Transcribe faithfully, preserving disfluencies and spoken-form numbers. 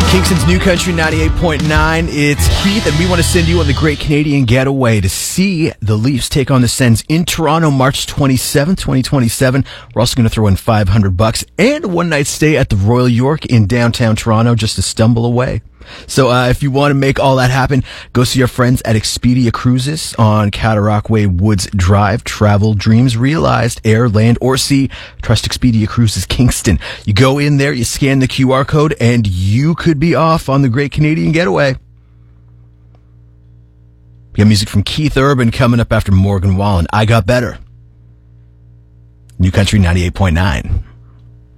Kingston's New Country ninety-eight point nine. It's Keith, and we want to send you on the Great Canadian Getaway to see the Leafs take on the Sens in Toronto, March twenty-seventh, twenty twenty-seven. We're also going to throw in five hundred bucks and a one-night stay at the Royal York in downtown Toronto, just a stumble away. So uh, if you want to make all that happen, go see our friends at Expedia Cruises on Cataract Way Woods Drive. Travel dreams realized, air, land, or sea. Trust Expedia Cruises Kingston. You go in there, you scan the Q R code, and you could be off on the Great Canadian Getaway. We got music from Keith Urban coming up after Morgan Wallen. I Got Better. New Country ninety-eight point nine.